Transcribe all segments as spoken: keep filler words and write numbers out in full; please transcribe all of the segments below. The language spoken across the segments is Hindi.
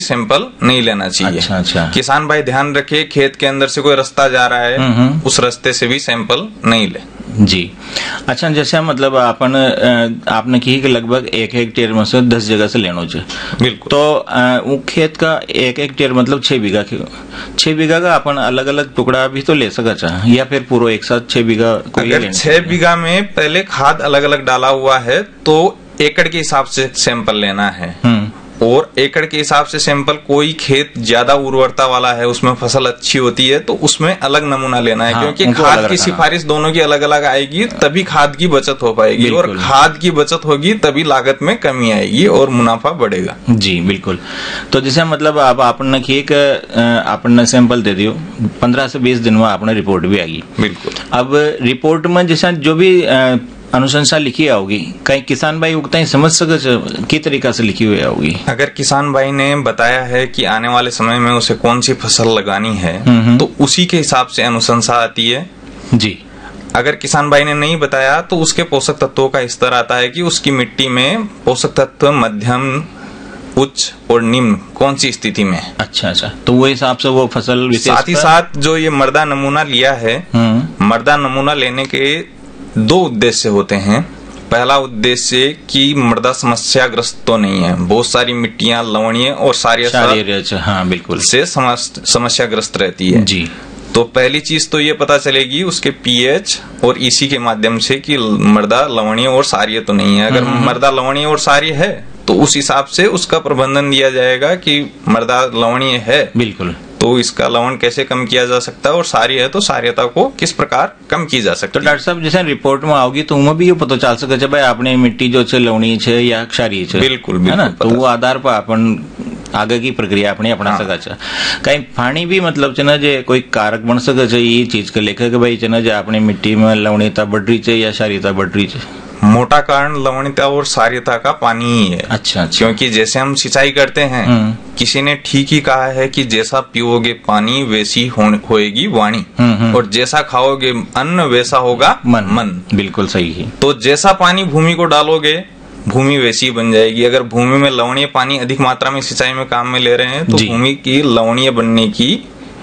सैंपल नहीं लेना चाहिए। अच्छा, अच्छा। किसान भाई ध्यान रखे, खेत के अंदर से कोई रास्ता जा रहा है, उस रास्ते से भी सैंपल नहीं ले। जी। अच्छा, जैसे मतलब आपन आपने की कि लगभग एक हेक्टेयर में से दस जगह से लेना चाहिए। बिल्कुल। तो वो खेत का एक हेक्टेयर मतलब छह बीघा छह बीघा का अपन अलग अलग टुकड़ा भी तो ले सका चाह, या फिर पूरा एक साथ छह बीघा? अगर छह बीघा में पहले खाद अलग अलग डाला हुआ है तो एकड़ के हिसाब से सैंपल लेना है, और एकड़ के हिसाब से सैंपल, कोई खेत ज्यादा उर्वरता वाला है, उसमें फसल अच्छी होती है तो उसमें अलग नमूना लेना है। हाँ, क्योंकि खाद की सिफारिश दोनों की अलग अलग आएगी, तभी खाद की बचत हो पाएगी, और खाद की बचत होगी तभी लागत में कमी आएगी और मुनाफा बढ़ेगा। जी बिल्कुल। तो जैसे मतलब आप आपने किए कि आपने सैंपल दे दियो, पंद्रह से बीस दिन में आपने रिपोर्ट भी आएगी। बिल्कुल। अब रिपोर्ट में जैसा जो भी अनुशंसा लिखी होगी, कहीं किसान भाई उगता ही समझ सके किस तरीका से लिखी हुई होगी? अगर किसान भाई ने बताया है कि आने वाले समय में उसे कौन सी फसल लगानी है तो उसी के हिसाब से अनुशंसा आती है। जी। अगर किसान भाई ने नहीं बताया तो उसके पोषक तत्वों का स्तर आता है कि उसकी मिट्टी में पोषक तत्व मध्यम, उच्च और निम्न कौन सी स्थिति में। अच्छा अच्छा। तो वो हिसाब से वो फसल विशेष। साथ ही साथ जो ये मृदा नमूना लिया है, मृदा नमूना लेने के दो उद्देश्य होते हैं। पहला उद्देश्य कि मृदा समस्याग्रस्त तो नहीं है, बहुत सारी मिट्टियां लवणीय और सारी हाँ बिल्कुल से समस्याग्रस्त रहती है। जी। तो पहली चीज तो ये पता चलेगी उसके पीएच और ईसी के माध्यम से कि मृदा लवणीय और सारीय तो नहीं है। अगर मृदा लवणीय और सारीय है तो उस हिसाब से उसका प्रबंधन दिया जाएगा कि मृदा लवणीय है, बिल्कुल, तो इसका लवण कैसे कम किया जा सकता है, और सारी है तो सार्यता को किस प्रकार कम की जा सकती है। तो डॉक्टर साहब जैसे रिपोर्ट में आओगी तो उनमें भी ये पता चल सके भाई आपने मिट्टी जो है लवणीय है या क्षारीय है। बिल्कुल, बिल्कुल, है ना? तो वो आधार पर अपन आगे की प्रक्रिया अपने अपना हाँ। सका कहीं पानी भी मतलब चना जे कोई कारक बन सके ये चीज के लेकर कि भाई चना जे अपनी मिट्टी में लवणीयता बढ़ रही है या क्षारीयता बढ़ रही है। मोटा कारण लवणीयता और सार्यता का पानी ही है। अच्छा, अच्छा। क्योंकि जैसे हम सिंचाई करते हैं, किसी ने ठीक ही कहा है कि जैसा पियोगे पानी वैसी हो, होएगी वाणी, और जैसा खाओगे अन्न वैसा होगा मन, मन। बिल्कुल सही है। तो जैसा पानी भूमि को डालोगे भूमि वैसी बन जाएगी। अगर भूमि में लवणीय पानी अधिक मात्रा में सिंचाई में काम में ले रहे हैं तो भूमि की लवणीय बनने की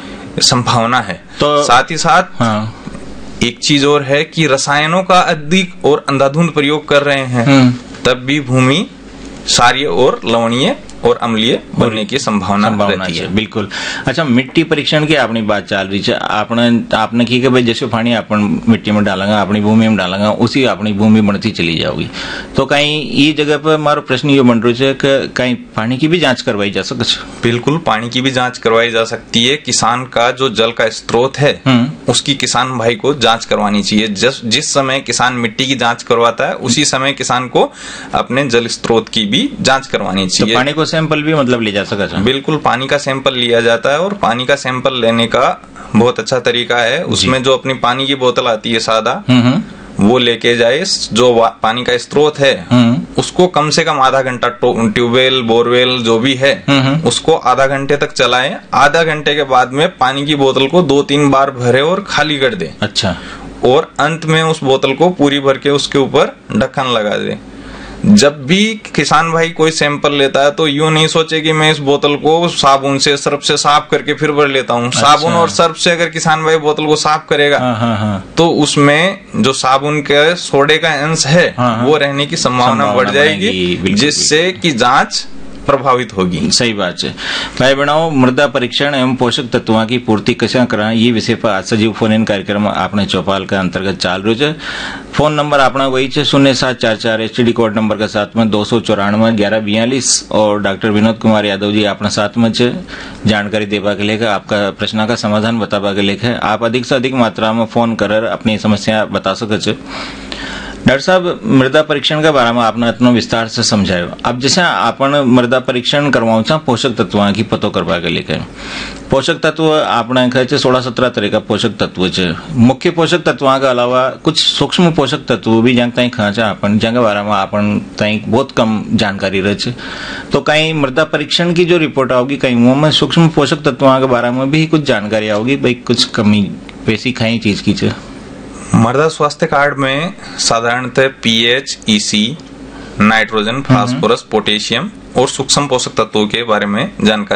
संभावना है। तो साथ ही साथ हाँ। एक चीज और है कि रसायनों का अधिक और अंधाधुंध प्रयोग कर रहे हैं, तब भी भूमि सारीय और लवणीय और अम्लीय बनने की संभावना रहती है। बिल्कुल। अच्छा, मिट्टी परीक्षण की अपनी बात चल रही है, आपने आपने की कि भाई जैसे पानी अपन मिट्टी में डालेंगे अपनी भूमि में डालेंगे उसी अपनी भूमि बढ़ती चली जाओगी। तो कहीं ये जगह पर हमारा प्रश्न ये बन रहा है कि कहीं पानी की भी जांच करवाई जा सकती है? बिल्कुल, पानी की भी जांच करवाई जा सकती है। किसान का जो जल का स्रोत है उसकी किसान भाई को जांच करवानी चाहिए। जिस जिस समय किसान मिट्टी की जांच करवाता है उसी समय किसान को अपने जल स्रोत की भी जांच करवानी चाहिए। तो पानी को सैंपल भी मतलब ले जा सकता है? बिल्कुल, पानी का सैंपल लिया जाता है, और पानी का सैंपल लेने का बहुत अच्छा तरीका है। उसमें जो अपनी पानी की बोतल आती है सादा, वो लेके जाए। जो पानी का स्रोत है उसको कम से कम आधा घंटा, ट्यूबवेल बोरवेल जो भी है उसको आधा घंटे तक चलाएं। आधा घंटे के बाद में पानी की बोतल को दो तीन बार भरे और खाली कर दे। अच्छा। और अंत में उस बोतल को पूरी भर के उसके ऊपर ढक्कन लगा दे। जब भी किसान भाई कोई सैंपल लेता है तो यूं नहीं सोचे कि मैं इस बोतल को साबुन से सर्फ से साफ करके फिर भर लेता हूँ। अच्छा। साबुन और सर्फ से अगर किसान भाई बोतल को साफ करेगा हाँ, हाँ, हाँ। तो उसमें जो साबुन के सोडे का अंश है हाँ, हाँ। वो रहने की संभावना बढ़ जाएगी, जिससे कि जांच प्रभावित होगी। सही बात है। भाई बहनों, मृदा परीक्षण एवं पोषक तत्वों की पूर्ति कैसे कराएं ये विषय पर आज सजीव फोन इन कार्यक्रम आपने चौपाल के अंतर्गत चाल रहे है। फोन नंबर अपना वही है शून्य सात चार चार एच डी कोड नंबर के साथ में दो सौ चौरानवे ग्यारह बयालीस, और डॉक्टर विनोद कुमार यादव जी अपने साथ में जानकारी देवा के लेकर आपका प्रश्न का समाधान बतावा के लेकर आप अधिक से अधिक मात्रा में फोन कर अपनी समस्या बता सके। डॉक्टर साहब, मृदा परीक्षण के बारे में आपने इतना विस्तार से समझाया। अब जैसे अपन मृदा परीक्षण करवाऊ छा पोषक तत्वों की पतो करवा के लेकर, पोषक तत्व आपने कहे सोलह सत्रह तरह का पोषक तत्व है। मुख्य पोषक तत्वों के अलावा कुछ सूक्ष्म पोषक तत्व भी जहाँ तक खाचा अपन जगह बारे में अपन तक बहुत कम जानकारी रहे। तो कहीं मृदा परीक्षण की जो रिपोर्ट आओगी कहीं वो में सूक्ष्म पोषक तत्वों के बारे में भी कुछ जानकारी आओगी, भाई कुछ कमी वैसी खाई चीज की है? मृदा स्वास्थ्य कार्ड में साधारणतः pH, EC, nitrogen, phosphorus, potassium और सूक्ष्म पोषक तत्वों के बारे में जानकारी